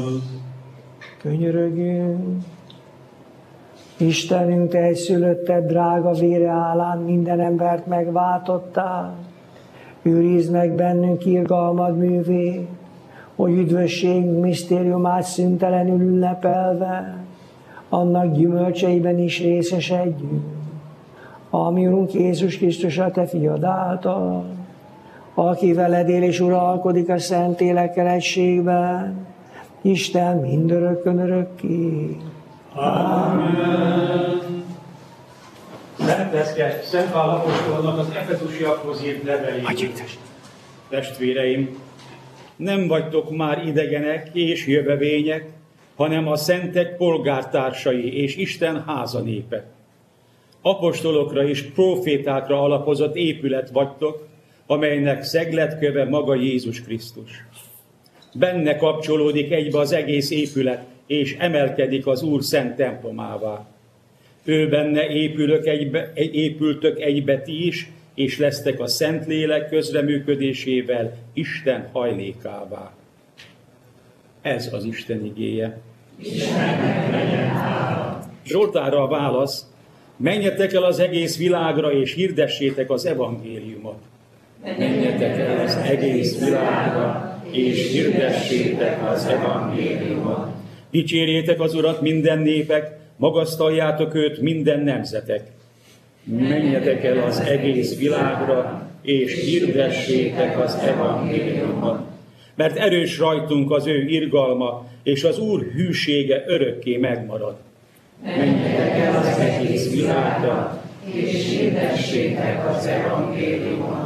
Könyörögjünk. Istenünk, Te egyszülötted drága vére állán minden embert megváltottál. Őrizd meg bennünk irgalmad művét, hogy üdvösségünk misztériumát szüntelenül ünnepelve, annak gyümölcseiben is részesedjünk. Ami Urunk Jézus Krisztus a Te fiad által, aki veled él és uralkodik a Szentlélekkel egységben, Isten mindörökkön örökké. Amen. Szenteszke Szent Pál apostolnak az Efezusiakhoz írt levelét. Testvéreim, nem vagytok már idegenek és jövevények, hanem a szentek polgártársai és Isten háza népe. Apostolokra és prófétákra alapozott épület vagytok, amelynek szegletköve maga Jézus Krisztus. Benne kapcsolódik egybe az egész épület, és emelkedik az Úr szent templomává. Ő benne épültök egybe ti is, és lesztek a Szentlélek közreműködésével Isten hajlékává. Ez az Isten igéje. Istennek legyen hála. Zsoltárra a válasz: menjetek el az egész világra, és hirdessétek az evangéliumot. Menjetek el az egész világra, és hirdessétek az evangéliumot. Dicsérjétek az Urat minden népek, magasztaljátok őt minden nemzetek. Menjetek el az egész világra, és hirdessétek az evangéliumot. Mert erős rajtunk az ő irgalma, és az Úr hűsége örökké megmarad. Menjetek el az egész világra, és hirdessétek az evangéliumot.